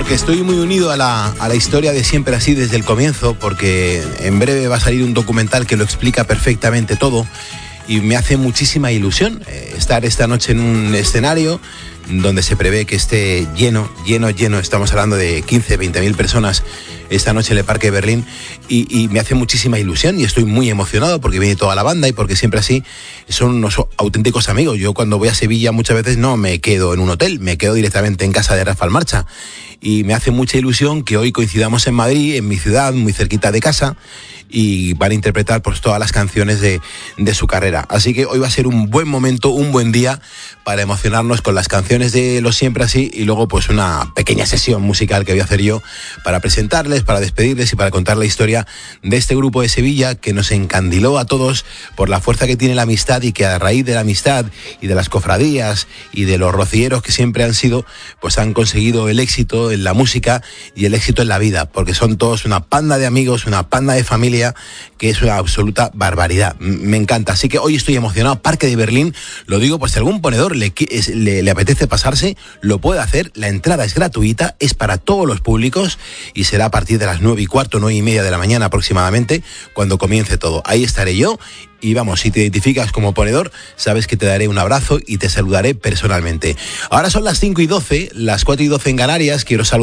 porque estoy muy unido a la historia de Siempre Así desde el comienzo, porque en breve va a salir un documental que lo explica perfectamente todo y me hace muchísima ilusión estar esta noche en un escenario donde se prevé que esté lleno, estamos hablando de 15, 20.000 personas esta noche en el Parque de Berlín y me hace muchísima ilusión y estoy muy emocionado porque viene toda la banda y porque Siempre Así son unos auténticos amigos. Yo cuando voy a Sevilla muchas veces no me quedo en un hotel, me quedo directamente en casa de Rafael Marcha y me hace mucha ilusión que hoy coincidamos en Madrid, en mi ciudad, muy cerquita de casa, y van a interpretar pues todas las canciones de su carrera. Así que hoy va a ser un buen momento, un buen día para emocionarnos con las canciones de los Siempre Así y luego pues una pequeña sesión musical que voy a hacer yo para presentarles, para despedirles y para contar la historia de este grupo de Sevilla que nos encandiló a todos por la fuerza que tiene la amistad y que a raíz de la amistad y de las cofradías y de los rocieros que siempre han sido, pues han conseguido el éxito en la música y el éxito en la vida, porque son todos una panda de amigos, una panda de familia que es una absoluta barbaridad. Me encanta, así que hoy estoy emocionado. Parque de Berlín, lo digo, pues si algún ponedor le apetece pasarse, lo puede hacer. La entrada es gratuita, es para todos los públicos y será a partir de las 9:15, 9:30 de la mañana aproximadamente, cuando comience todo. Ahí estaré yo. Y vamos, si te identificas como ponedor, sabes que te daré un abrazo y te saludaré personalmente. Ahora son las 5:12, las 4:12 en Canarias. Quiero saludar